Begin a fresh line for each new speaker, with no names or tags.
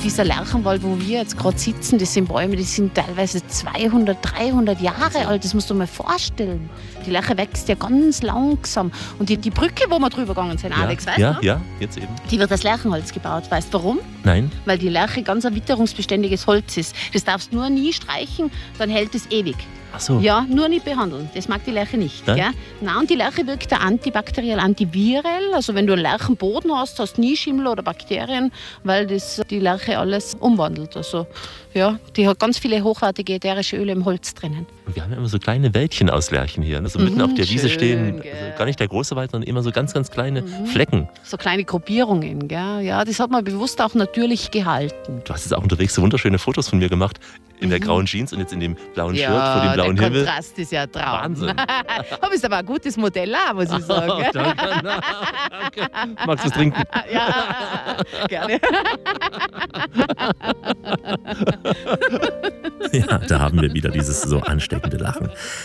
dieser Lärchenwald, wo wir jetzt gerade sitzen, das sind Bäume, die sind teilweise 200, 300 Jahre alt. Das musst du dir mal vorstellen. Die Lärche wächst ja ganz langsam. Und die Brücke, wo wir drüber gegangen sind, Alex, weißt du?
Ja, jetzt eben.
Die wird aus Lärchenholz gebaut. Weißt du warum?
Nein.
Weil die Lärche ganz ein witterungsbeständiges Holz ist. Das darfst du nur nie streichen, dann hält es ewig.
Ach so.
Ja, nur nicht behandeln. Das mag die Lärche nicht.
Nein?
Ja? Nein, und die Lärche wirkt da antibakteriell, antivirell. Also wenn du einen Lärchenboden hast, hast du nie Schimmel oder Bakterien, weil das die Lärche alles umwandelt. Also ja, die hat ganz viele hochwertige ätherische Öle im Holz drinnen.
Und wir haben ja immer so kleine Wäldchen aus Lärchen hier. Also mitten auf der Wiese
schön,
stehen,
gell.
also gar nicht der große Wald, sondern immer so ganz, ganz kleine Flecken.
So kleine Gruppierungen, gell? Ja, das hat man bewusst auch natürlich gehalten.
Du hast jetzt auch unterwegs so wunderschöne Fotos von mir gemacht, in der grauen Jeans und jetzt in dem blauen Shirt vor dem blauen
der
Himmel.
Kontrast ist ja ein Traum.
Wahnsinn.
Du bist aber ein gutes Modell, auch, muss ich sagen.
Oh, danke. Magst du was trinken?
Ja, gerne.
Ja, da haben wir wieder dieses so ansteckende Lachen.